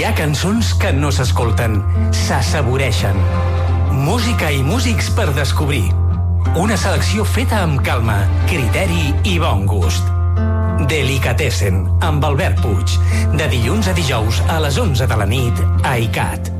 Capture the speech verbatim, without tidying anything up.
Hi ha cançons que no s'escolten, s'assaboreixen. Música i músics per descobrir. Una selecció feta amb calma, criteri i bon gust. Delicatessen, amb Albert Puig. De dilluns a dijous a les onze de la nit a ICAT.